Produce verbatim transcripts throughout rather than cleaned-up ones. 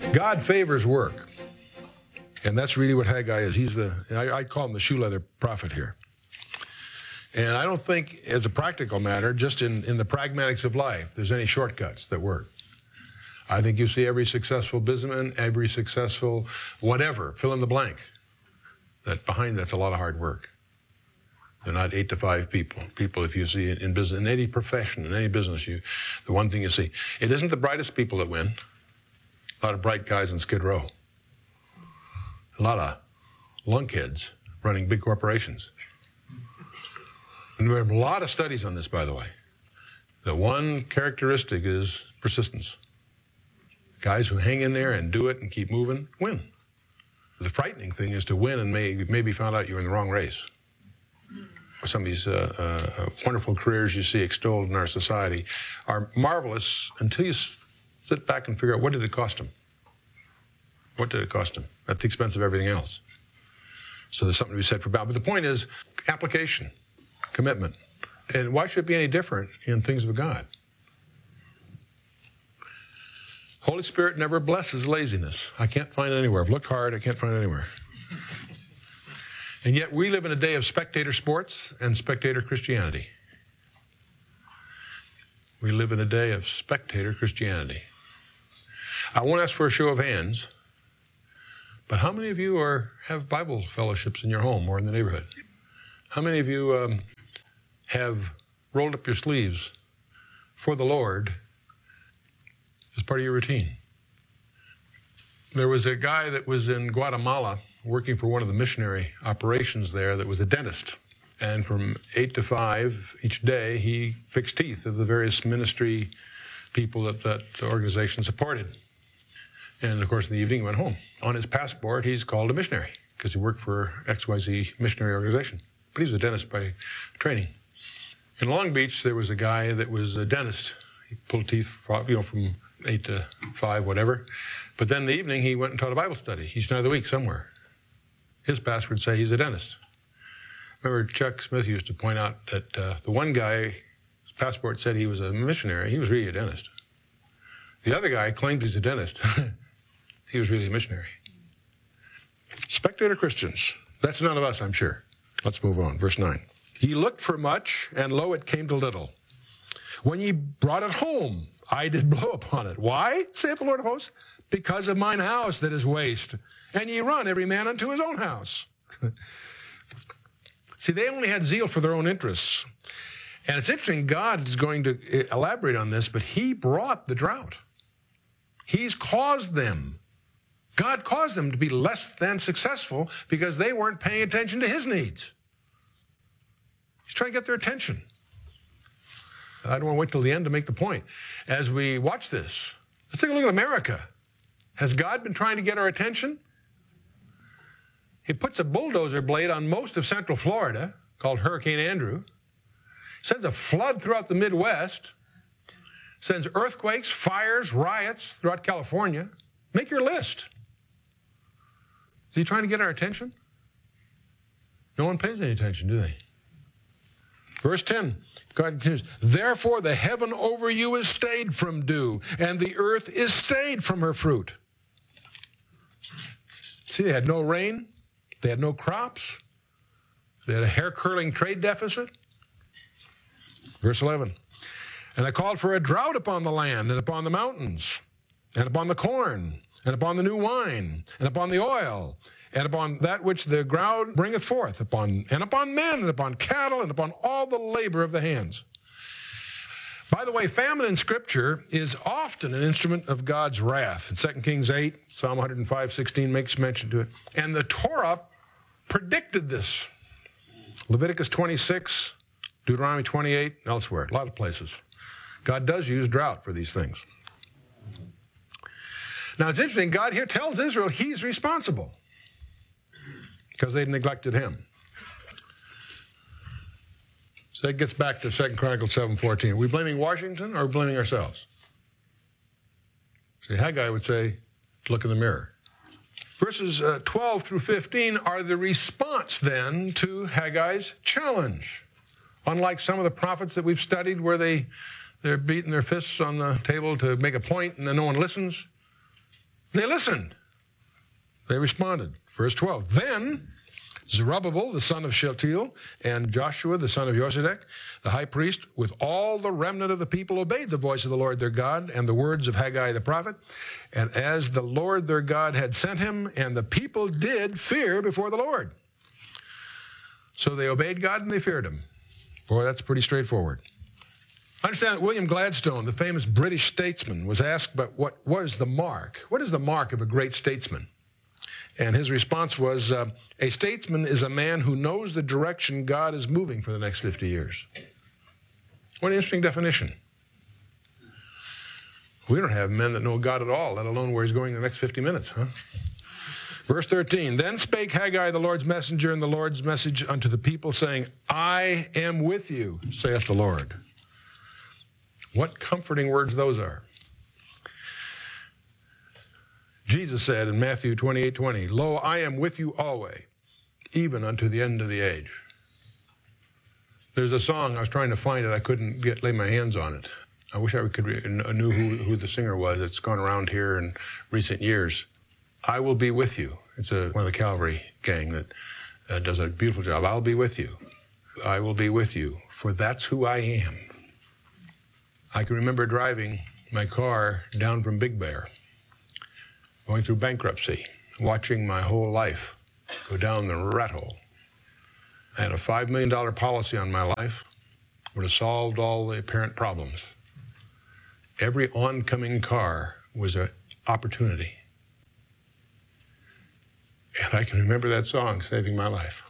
God favors work. And that's really what Haggai is. He's the, I, I call him the shoe leather prophet here. And I don't think, as a practical matter, just in, in the pragmatics of life, there's any shortcuts that work. I think you see every successful businessman, every successful whatever, fill in the blank, that behind that's a lot of hard work. They're not eight to five people. People, if you see in business, in any profession, in any business, you, the one thing you see, it isn't the brightest people that win. A lot of bright guys in Skid Row. A lot of lunkheads running big corporations. And we have a lot of studies on this, by the way. The one characteristic is persistence. Guys who hang in there and do it and keep moving win. The frightening thing is to win and may, maybe found out you're in the wrong race. Some of these uh, uh, wonderful careers you see extolled in our society are marvelous until you s- sit back and figure out, what did it cost them? What did it cost them? At the expense of everything else. So there's something to be said for balance. But the point is application, commitment. And why should it be any different in things of God? Holy Spirit never blesses laziness. I can't find it anywhere. I've looked hard. I can't find it anywhere. And yet we live in a day of spectator sports and spectator Christianity. We live in a day of spectator Christianity. I won't ask for a show of hands, but how many of you are have Bible fellowships in your home or in the neighborhood? How many of you um, have rolled up your sleeves for the Lord as part of your routine? There was a guy that was in Guatemala working for one of the missionary operations there that was a dentist. And from eight to five each day, he fixed teeth of the various ministry people that that organization supported. And, of course, in the evening, he went home. On his passport, he's called a missionary because he worked for X Y Z missionary organization. But he's a dentist by training. In Long Beach, there was a guy that was a dentist. He pulled teeth, you know, from eight to five, whatever. But then in the evening, he went and taught a Bible study each night of the week somewhere. His pastor would say he's a dentist. Remember, Chuck Smith used to point out that uh, the one guy, his passport said he was a missionary. He was really a dentist. The other guy claimed he's a dentist. He was really a missionary. Spectator Christians. That's none of us, I'm sure. Let's move on. Verse nine. Ye looked for much, and lo, it came to little. When ye brought it home, I did blow upon it. Why, saith the Lord of hosts? Because of mine house that is waste. And ye run every man unto his own house. See, they only had zeal for their own interests. And it's interesting, God is going to elaborate on this, but he brought the drought. He's caused them. God caused them to be less than successful because they weren't paying attention to his needs. He's trying to get their attention. I don't want to wait till the end to make the point. As we watch this, let's take a look at America. Has God been trying to get our attention? He puts a bulldozer blade on most of central Florida, called Hurricane Andrew, sends a flood throughout the Midwest, sends earthquakes, fires, riots throughout California. Make your list. Is he trying to get our attention? No one pays any attention, do they? Verse ten, God continues, therefore the heaven over you is stayed from dew, and the earth is stayed from her fruit. See, they had no rain. They had no crops. They had a hair-curling trade deficit. Verse eleven, and I called for a drought upon the land and upon the mountains and upon the corn and upon the new wine and upon the oil and upon that which the ground bringeth forth, upon and upon men and upon cattle and upon all the labor of the hands. By the way, famine in Scripture is often an instrument of God's wrath. In Second Kings eight, Psalm one oh five, sixteen makes mention to it. And the Torah predicted this. Leviticus twenty-six, Deuteronomy twenty-eight, elsewhere, a lot of places. God does use drought for these things. Now, it's interesting, God here tells Israel he's responsible because they neglected him. So that gets back to Second Chronicles seven fourteen. Are we blaming Washington or are we blaming ourselves? See, Haggai would say, look in the mirror. Verses uh, twelve through fifteen are the response then to Haggai's challenge. Unlike some of the prophets that we've studied where they, they're beating their fists on the table to make a point and then no one listens, They listened. They responded. Verse twelve, then Zerubbabel, the son of Shealtiel, and Joshua, the son of Josedek, the high priest, with all the remnant of the people, obeyed the voice of the Lord their God and the words of Haggai the prophet. And as the Lord their God had sent him, and the people did fear before the Lord. So they obeyed God and they feared him. Boy, that's pretty straightforward. Understand that William Gladstone, the famous British statesman, was asked, but what was the mark? What is the mark of a great statesman? And his response was, uh, a statesman is a man who knows the direction God is moving for the next fifty years. What an interesting definition. We don't have men that know God at all, let alone where he's going in the next fifty minutes, huh? Verse thirteen, then spake Haggai the Lord's messenger and the Lord's message unto the people, saying, I am with you, saith the Lord. What comforting words those are. Jesus said in Matthew twenty-eight twenty, lo, I am with you always, even unto the end of the age. There's a song, I was trying to find it, I couldn't get lay my hands on it. I wish I could I knew who, who the singer was. It's gone around here in recent years. I will be with you. It's a, one of the Calvary gang that uh, does a beautiful job. I'll be with you. I will be with you, for that's who I am. I can remember driving my car down from Big Bear, going through bankruptcy, watching my whole life go down the rat hole. I had a five million dollars policy on my life, would have solved all the apparent problems. Every oncoming car was an opportunity. And I can remember that song, Saving My Life.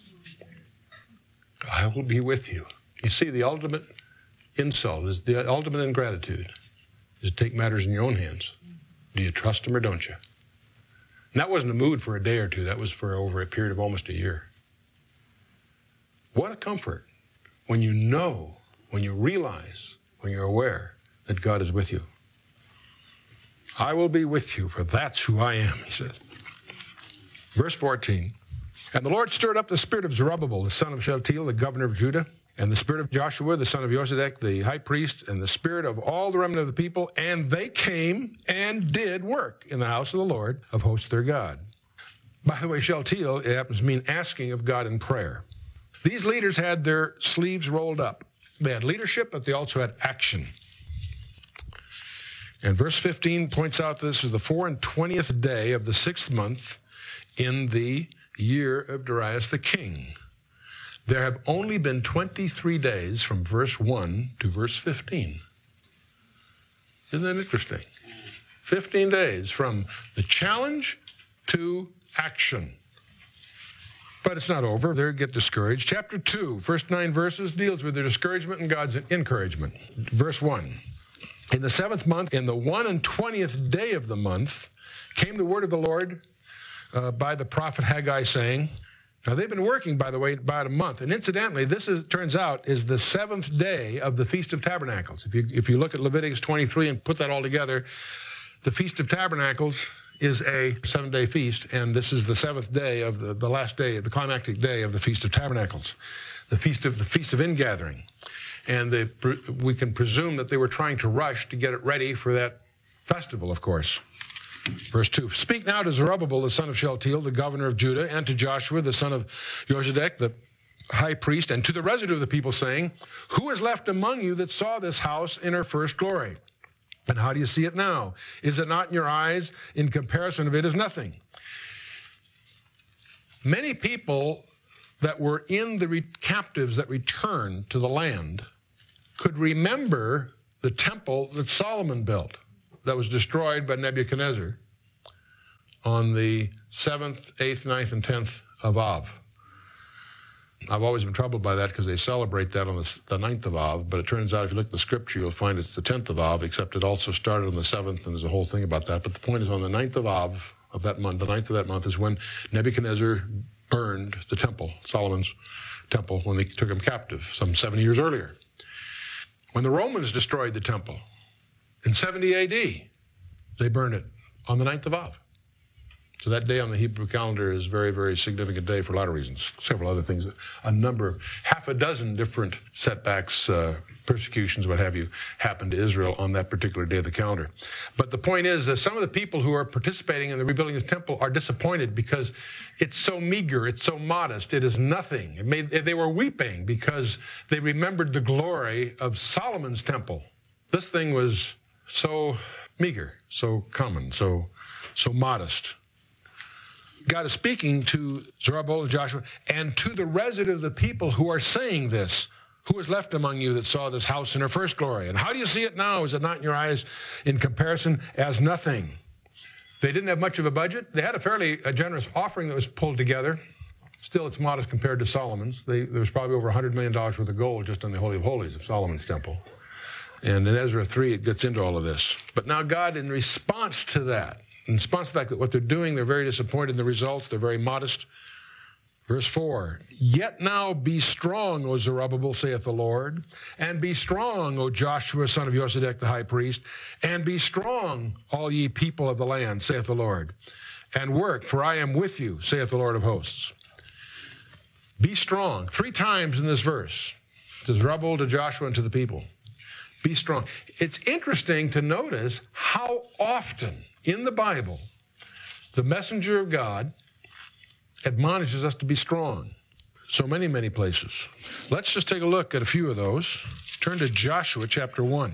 I will be with you. You see, the ultimate insult is the ultimate ingratitude is to take matters in your own hands. Do you trust him or don't you? And that wasn't a mood for a day or two. That was for over a period of almost a year. What a comfort when you know, when you realize, when you're aware that God is with you. I will be with you, for that's who I am, he says. Verse fourteen, and the Lord stirred up the spirit of Zerubbabel, the son of Shealtiel, the governor of Judah, and the spirit of Joshua, the son of Josedek, the high priest, and the spirit of all the remnant of the people, and they came and did work in the house of the Lord of hosts their God. By the way, Shealtiel, it happens to mean asking of God in prayer. These leaders had their sleeves rolled up. They had leadership, but they also had action. And verse fifteen points out this is the four and twentieth day of the sixth month in the year of Darius the king. There have only been twenty-three days from verse one to verse fifteen. Isn't that interesting? fifteen days from the challenge to action. But it's not over. They get discouraged. Chapter two, first nine verses, deals with their discouragement and God's encouragement. Verse one, in the seventh month, in the one and twentieth day of the month, came the word of the Lord uh, by the prophet Haggai, saying, now, they've been working, by the way, about a month. And incidentally, this is, turns out, is the seventh day of the Feast of Tabernacles. If you, if you look at Leviticus twenty-three and put that all together, the Feast of Tabernacles is a seven-day feast, and this is the seventh day of the, the last day, the climactic day of the Feast of Tabernacles, the Feast of the Feast of Ingathering. And they, we can presume that they were trying to rush to get it ready for that festival, of course. Verse two, speak now to Zerubbabel, the son of Shealtiel, the governor of Judah, and to Joshua, the son of Josedek, the high priest, and to the residue of the people, saying, who is left among you that saw this house in her first glory? And how do you see it now? Is it not in your eyes? In comparison of it is nothing. Many people that were in the re- captives that returned to the land could remember the temple that Solomon built that was destroyed by Nebuchadnezzar on the seventh, eighth, ninth, and tenth of Av. I've always been troubled by that because they celebrate that on the, the ninth of Av, but it turns out if you look at the scripture, you'll find it's the tenth of Av, except it also started on the seventh, and there's a whole thing about that. But the point is on the ninth of Av of that month, the ninth of that month is when Nebuchadnezzar burned the temple, Solomon's temple, when they took him captive some seventy years earlier. When the Romans destroyed the temple in seventy A D, they burned it on the ninth of Av. So that day on the Hebrew calendar is a very, very significant day for a lot of reasons, several other things. A number, half a dozen different setbacks, uh, persecutions, what have you, happened to Israel on that particular day of the calendar. But the point is that some of the people who are participating in the rebuilding of the temple are disappointed because it's so meager, it's so modest, it is nothing. It made, they were weeping because they remembered the glory of Solomon's temple. This thing was so meager, so common, so, so modest. God is speaking to Zerubbabel and Joshua and to the resident of the people who are saying this. Who is left among you that saw this house in her first glory? And how do you see it now? Is it not in your eyes in comparison as nothing? They didn't have much of a budget. They had a fairly a generous offering that was pulled together. Still, it's modest compared to Solomon's. They, there was probably over one hundred million dollars worth of gold just on the Holy of Holies of Solomon's temple. And in Ezra three, it gets into all of this. But now God, in response to that, in response to the fact that what they're doing, they're very disappointed in the results, they're very modest. Verse four, yet now be strong, O Zerubbabel, saith the Lord, and be strong, O Joshua, son of Josedek, the high priest, and be strong, all ye people of the land, saith the Lord, and work, for I am with you, saith the Lord of hosts. Be strong, three times in this verse, to Zerubbabel, to Joshua, and to the people. Be strong. It's interesting to notice how often in the Bible the messenger of God admonishes us to be strong. So many, many places. Let's just take a look at a few of those. Turn to Joshua chapter one.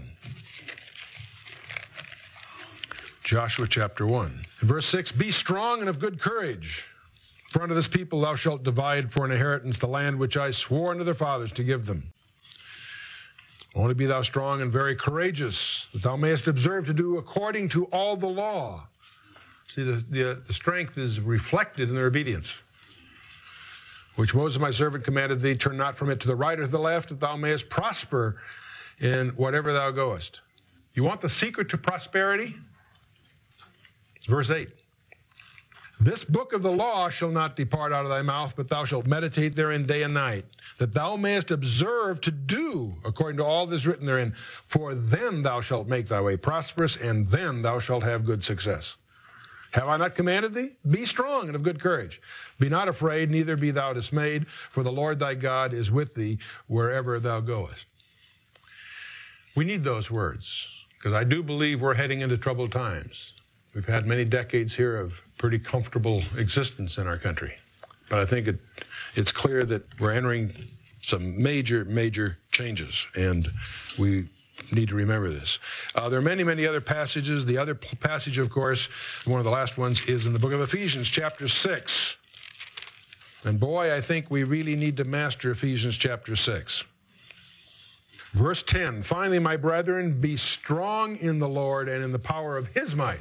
Joshua chapter one. In verse six, be strong and of good courage. For unto this people thou shalt divide for an inheritance the land which I swore unto their fathers to give them. Only be thou strong and very courageous, that thou mayest observe to do according to all the law. See, the, the, the strength is reflected in their obedience. Which Moses my servant commanded thee, turn not from it to the right or to the left, that thou mayest prosper in whatever thou goest. You want the secret to prosperity? Verse eight. This book of the law shall not depart out of thy mouth, but thou shalt meditate therein day and night, that thou mayest observe to do according to all that is written therein. For then thou shalt make thy way prosperous, and then thou shalt have good success. Have I not commanded thee? Be strong and of good courage. Be not afraid, neither be thou dismayed, for the Lord thy God is with thee wherever thou goest. We need those words, because I do believe we're heading into troubled times. We've had many decades here of pretty comfortable existence in our country. But I think it, it's clear that we're entering some major, major changes, and we need to remember this. Uh, there are many, many other passages. The other passage, of course, one of the last ones, is in the book of Ephesians, chapter six. And boy, I think we really need to master Ephesians chapter six. Verse ten, finally, my brethren, be strong in the Lord and in the power of his might.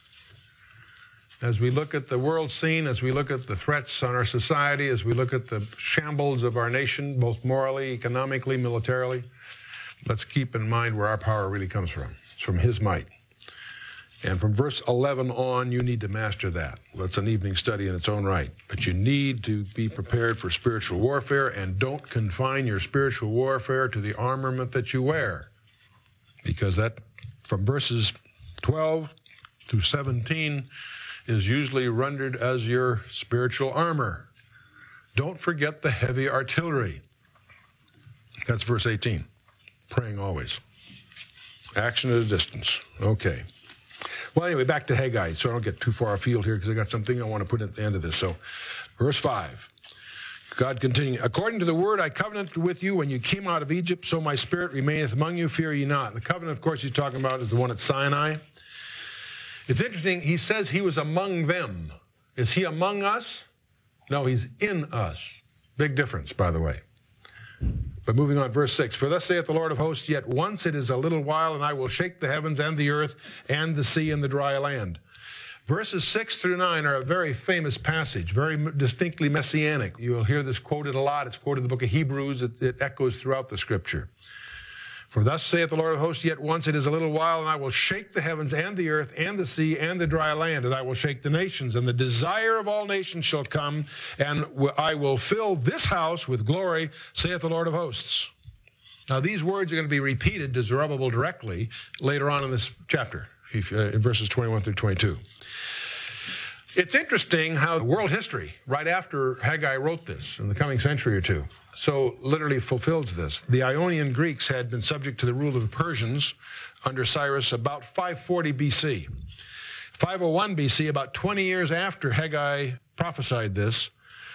As we look at the world scene, as we look at the threats on our society, as we look at the shambles of our nation, both morally, economically, militarily, let's keep in mind where our power really comes from. It's from his might. And from verse eleven on, you need to master that. That's an evening study in its own right. But you need to be prepared for spiritual warfare, and don't confine your spiritual warfare to the armament that you wear. Because that, from verses twelve to seventeen, is usually rendered as your spiritual armor. Don't forget the heavy artillery. That's verse eighteen. Praying always. Action at a distance. Okay. Well, anyway, back to Haggai, so I don't get too far afield here, because I got something I want to put at the end of this. So, verse five. God continuing, according to the word I covenanted with you when you came out of Egypt, so my spirit remaineth among you, fear ye not. The covenant, of course, he's talking about is the one at Sinai. It's interesting, he says he was among them. Is he among us? No, he's in us. Big difference, by the way. But moving on, verse six. For thus saith the Lord of hosts, yet once it is a little while, and I will shake the heavens and the earth and the sea and the dry land. Verses six through nine are a very famous passage, very distinctly messianic. You'll hear this quoted a lot. It's quoted in the book of Hebrews. It, it echoes throughout the scripture. For thus saith the Lord of hosts, yet once it is a little while, and I will shake the heavens and the earth and the sea and the dry land, and I will shake the nations, and the desire of all nations shall come, and I will fill this house with glory, saith the Lord of hosts. Now, these words are going to be repeated to Zerubbabel directly later on in this chapter, in verses twenty-one through twenty-two. It's interesting how world history, right after Haggai wrote this, in the coming century or two, so literally fulfills this. The Ionian Greeks had been subject to the rule of the Persians under Cyrus about five forty B C. five oh one B C, about twenty years after Haggai prophesied this,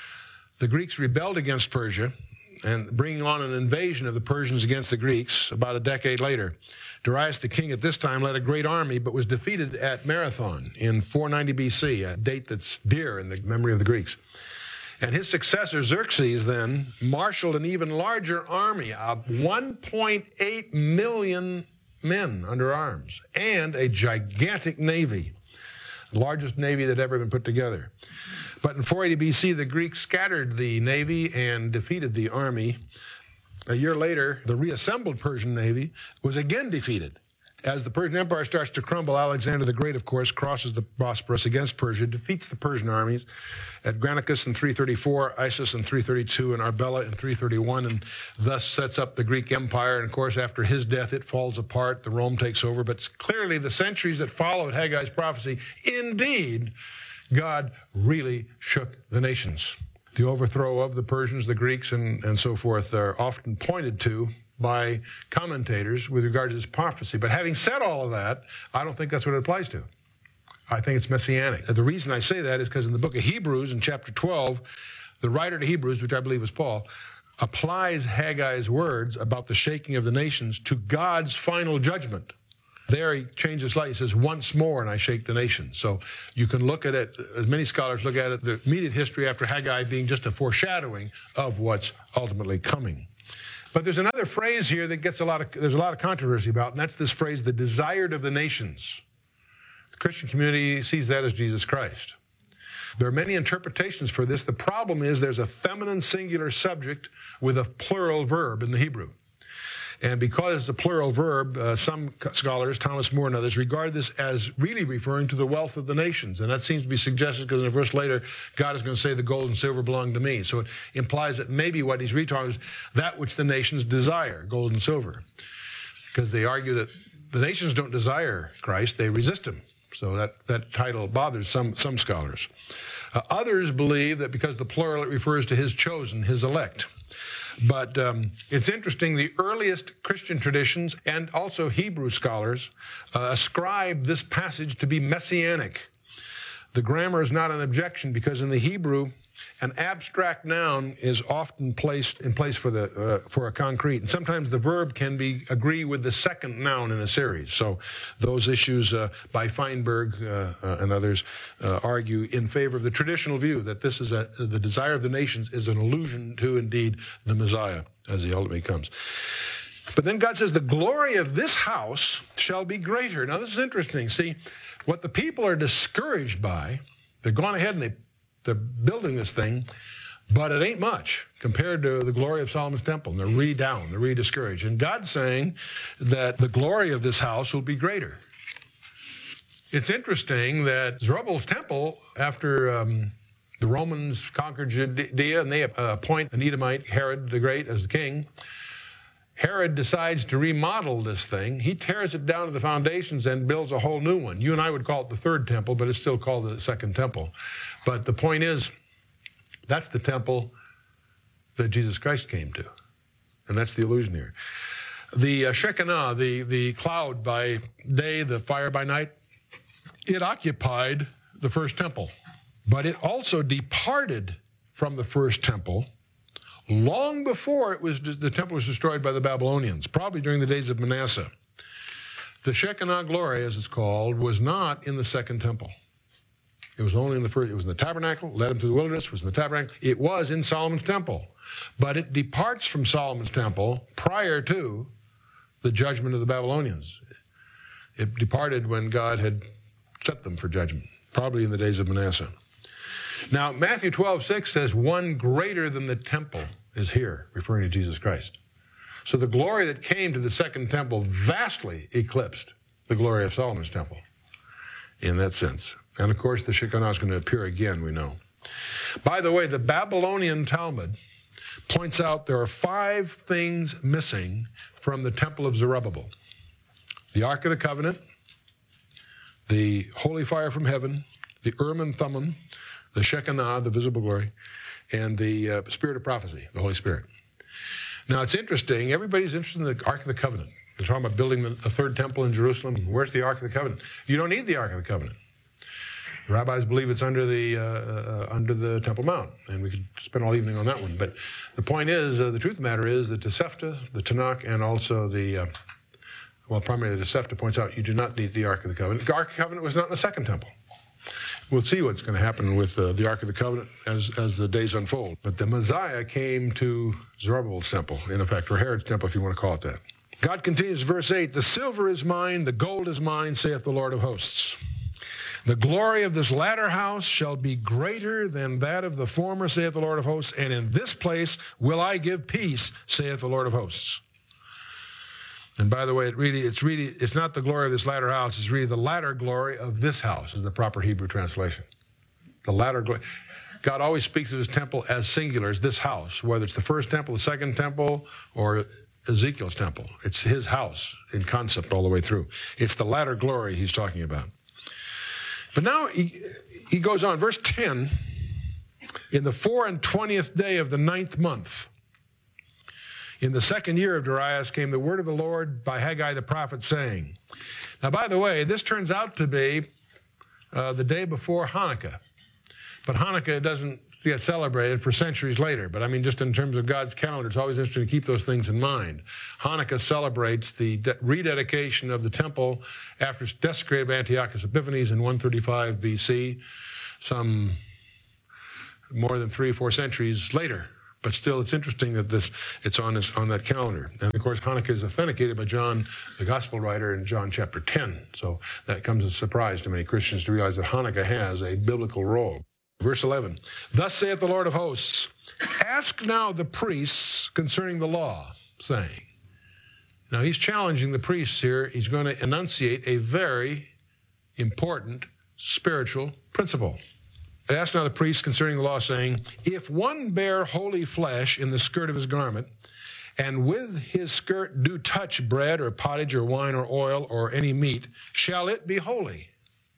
the Greeks rebelled against Persia, and bringing on an invasion of the Persians against the Greeks about a decade later. Darius the king at this time led a great army, but was defeated at Marathon in four ninety B C, a date that's dear in the memory of the Greeks. And his successor, Xerxes, then marshaled an even larger army of one point eight million men under arms and a gigantic navy, the largest navy that had ever been put together. But in four eighty B C, the Greeks scattered the navy and defeated the army. A year later, the reassembled Persian navy was again defeated. As the Persian Empire starts to crumble, Alexander the Great, of course, crosses the Bosporus against Persia, defeats the Persian armies at Granicus in three thirty-four, Issus in three thirty-two, and Arbela in three thirty-one, and thus sets up the Greek Empire. And, of course, after his death, it falls apart. The Rome takes over. But clearly, the centuries that followed Haggai's prophecy, indeed, God really shook the nations. The overthrow of the Persians, the Greeks, and, and so forth are often pointed to by commentators with regard to this prophecy. But having said all of that, I don't think that's what it applies to. I think it's messianic. The reason I say that is because in the book of Hebrews, in chapter twelve, the writer to Hebrews, which I believe is Paul, applies Haggai's words about the shaking of the nations to God's final judgment. There he changes slightly. He says, once more, and I shake the nation. So you can look at it, as many scholars look at it, the immediate history after Haggai being just a foreshadowing of what's ultimately coming. But there's another phrase here that gets a lot of, there's a lot of controversy about, and that's this phrase, the desired of the nations. The Christian community sees that as Jesus Christ. There are many interpretations for this. The problem is there's a feminine singular subject with a plural verb in the Hebrew. And because it's a plural verb, uh, some scholars, Thomas More and others, regard this as really referring to the wealth of the nations. And that seems to be suggested because in a verse later, God is going to say the gold and silver belong to me. So it implies that maybe what he's retalking is that which the nations desire, gold and silver. Because they argue that the nations don't desire Christ, they resist him. So that, that title bothers some, some scholars. Uh, others believe that because the plural, it refers to his chosen, his elect. But um, it's interesting, the earliest Christian traditions and also Hebrew scholars uh, ascribe this passage to be messianic. The grammar is not an objection because in the Hebrew, an abstract noun is often placed in place for the uh, for a concrete. And sometimes the verb can be agree with the second noun in a series. So those issues uh, by Feinberg uh, uh, and others uh, argue in favor of the traditional view that this is a, the desire of the nations is an allusion to, indeed, the Messiah as he ultimately comes. But then God says, the glory of this house shall be greater. Now, this is interesting. See, what the people are discouraged by, they've gone ahead and they They're building this thing, but it ain't much compared to the glory of Solomon's temple. And they're really down, they're really discouraged. And God's saying that the glory of this house will be greater. It's interesting that Zerubbabel's temple, after um, the Romans conquered Judea and they appoint an Edomite, Herod the Great, as the king, Herod decides to remodel this thing. He tears it down to the foundations and builds a whole new one. You and I would call it the third temple, but it's still called the second temple. But the point is, that's the temple that Jesus Christ came to. And that's the illusion here. The uh, Shekinah, the, the cloud by day, the fire by night, it occupied the first temple. But it also departed from the first temple long before it was the temple was destroyed by the Babylonians, probably during the days of Manasseh. The Shekinah glory, as it's called, was not in the second temple. It was only in the first. It was in the tabernacle, led him to the wilderness, was in the tabernacle. It was in Solomon's temple. But it departs from Solomon's temple prior to the judgment of the Babylonians. It departed when God had set them for judgment, probably in the days of Manasseh. Now, Matthew twelve six says, one greater than the temple is here, referring to Jesus Christ. So the glory that came to the second temple vastly eclipsed the glory of Solomon's temple in that sense. And, of course, the Shekinah is going to appear again, we know. By the way, the Babylonian Talmud points out there are five things missing from the temple of Zerubbabel. The Ark of the Covenant, the holy fire from heaven, the Urim and Thummim, the Shekinah, the visible glory, and the uh, Spirit of prophecy, the Holy Spirit. Now, it's interesting. Everybody's interested in the Ark of the Covenant. They're talking about building the, a third temple in Jerusalem. Where's the Ark of the Covenant? You don't need the Ark of the Covenant. The rabbis believe it's under the uh, uh, under the Temple Mount, and we could spend all evening on that one. But the point is, uh, the truth of the matter is that Tosefta, the Tanakh, and also the, uh, well, primarily the Tosefta points out you do not need the Ark of the Covenant. The Ark of the Covenant was not in the second temple. We'll see what's going to happen with uh, the Ark of the Covenant as, as the days unfold. But the Messiah came to Zerubbabel's temple, in effect, or Herod's temple, if you want to call it that. God continues, verse eight, the silver is mine, the gold is mine, saith the Lord of hosts. The glory of this latter house shall be greater than that of the former, saith the Lord of hosts, and in this place will I give peace, saith the Lord of hosts. And by the way, it really, it's really, it's not the glory of this latter house, it's really the latter glory of this house is the proper Hebrew translation. The latter glory. God always speaks of his temple as singular, as this house, whether it's the first temple, the second temple, or Ezekiel's temple. It's his house in concept all the way through. It's the latter glory he's talking about. But now he, he goes on, verse ten, in the four and twentieth day of the ninth month, in the second year of Darius, came the word of the Lord by Haggai the prophet, saying. Now, by the way, this turns out to be uh, the day before Hanukkah. But Hanukkah doesn't get celebrated for centuries later. But I mean, just in terms of God's calendar, it's always interesting to keep those things in mind. Hanukkah celebrates the de- rededication of the temple after it's desecrated by Antiochus Epiphanes in one thirty-five B C, some more than three or four centuries later. But still, it's interesting that this it's on this, on that calendar. And of course, Hanukkah is authenticated by John, the gospel writer, in John chapter ten. So that comes as a surprise to many Christians to realize that Hanukkah has a biblical role. Verse eleven, thus saith the Lord of hosts, ask now the priests concerning the law, saying. Now he's challenging the priests here. He's going to enunciate a very important spiritual principle. Ask now the priests concerning the law, saying, if one bear holy flesh in the skirt of his garment, and with his skirt do touch bread or pottage or wine or oil or any meat, shall it be holy?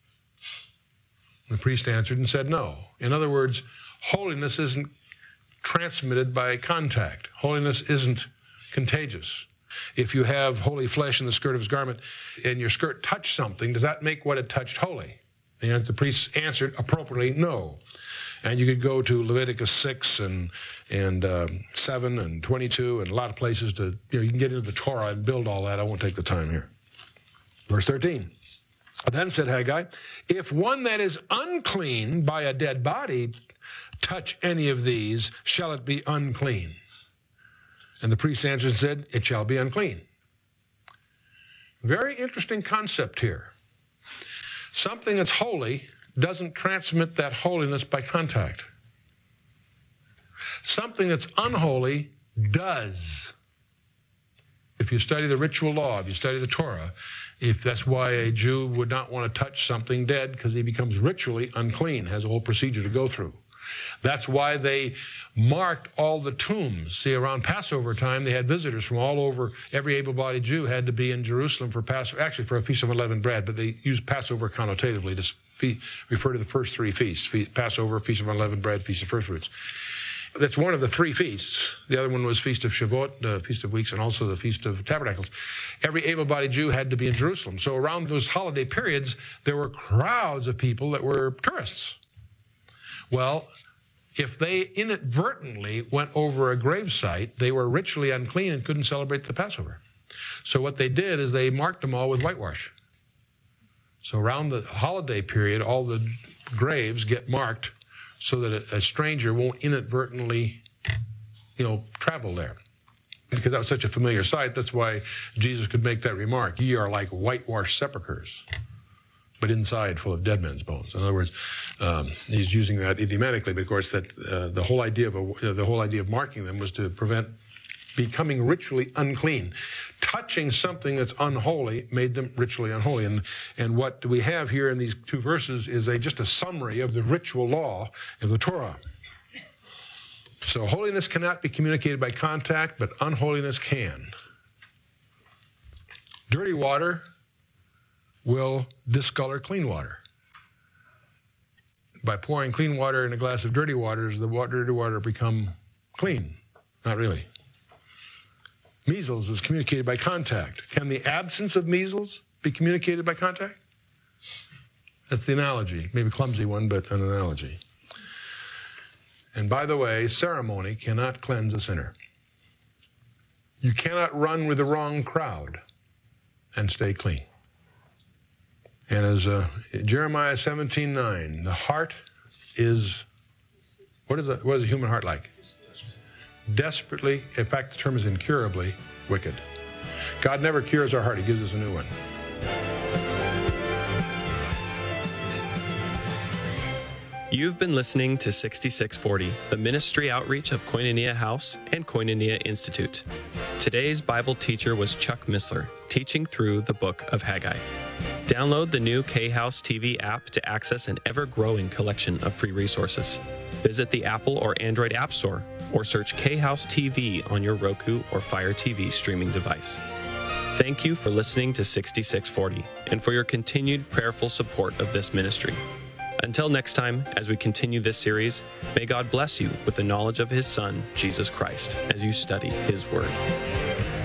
The priest answered and said, no. In other words, holiness isn't transmitted by contact. Holiness isn't contagious. If you have holy flesh in the skirt of his garment and your skirt touched something, does that make what it touched holy? And the priest answered appropriately, no. And you could go to Leviticus six and and um, seven and twenty-two and a lot of places to, you know, you can get into the Torah and build all that. I won't take the time here. Verse thirteen. Then said Haggai, if one that is unclean by a dead body touch any of these, shall it be unclean? And the priest answered and said, it shall be unclean. Very interesting concept here. Something that's holy doesn't transmit that holiness by contact. Something that's unholy does. If you study the ritual law, if you study the Torah, if that's why a Jew would not want to touch something dead, because he becomes ritually unclean, has a whole procedure to go through. That's why they marked all the tombs. See, around Passover time, they had visitors from all over. Every able-bodied Jew had to be in Jerusalem for Passover, actually for a Feast of Unleavened Bread, but they used Passover connotatively to fe- refer to the first three feasts, Fe- Passover, Feast of Unleavened Bread, Feast of First Fruits. That's one of the three feasts. The other one was Feast of Shavuot, the Feast of Weeks, and also the Feast of Tabernacles. Every able-bodied Jew had to be in Jerusalem. So around those holiday periods, there were crowds of people that were tourists. Well, if they inadvertently went over a gravesite, they were ritually unclean and couldn't celebrate the Passover. So what they did is they marked them all with whitewash. So around the holiday period, all the graves get marked so that a, a stranger won't inadvertently, you know, travel there. Because that was such a familiar sight, that's why Jesus could make that remark. Ye are like whitewashed sepulchres, but inside full of dead men's bones. In other words, um, he's using that idiomatically, but of course that uh, the whole idea of a, uh, the whole idea of marking them was to prevent becoming ritually unclean. Touching something that's unholy made them ritually unholy. And, and what we have here in these two verses is a, just a summary of the ritual law of the Torah. So holiness cannot be communicated by contact, but unholiness can. Dirty water will discolor clean water. by pouring clean water in a glass of dirty water, does the water, dirty water become clean? Not really. Measles is communicated by contact. Can the absence of measles be communicated by contact? That's the analogy. Maybe a clumsy one, but an analogy. And by the way, ceremony cannot cleanse a sinner. You cannot run with the wrong crowd and stay clean. And as uh, Jeremiah seventeen nine, the heart is, what is, a, what is a human heart like? Desperately, in fact, the term is incurably wicked. God never cures our heart. He gives us a new one. You've been listening to sixty-six forty, the ministry outreach of Koinonia House and Koinonia Institute. Today's Bible teacher was Chuck Missler, teaching through the book of Haggai. Download the new K-House T V app to access an ever-growing collection of free resources. Visit the Apple or Android App Store, or search K-House T V on your Roku or Fire T V streaming device. Thank you for listening to sixty-six forty and for your continued prayerful support of this ministry. Until next time, as we continue this series, may God bless you with the knowledge of His Son, Jesus Christ, as you study His Word.